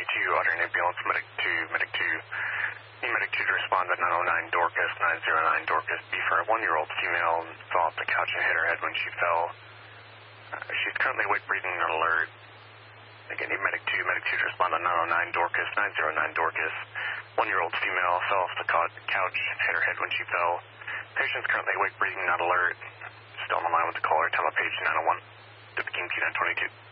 ordering ambulance, medic 2, medic 2. Medic 2 to respond at 909 Dorcas, 909 Dorcas. B for a 1-year-old female, fell off the couch and hit her head when she fell. She's currently awake, breathing, not alert. Again, need medic 2 to respond at 909 Dorcas, 909 Dorcas. 1-year-old female, fell off the couch, hit her head when she fell. Patient's currently awake, breathing, not alert. Still on the line with the caller. Tell page 901. Duplicate P922.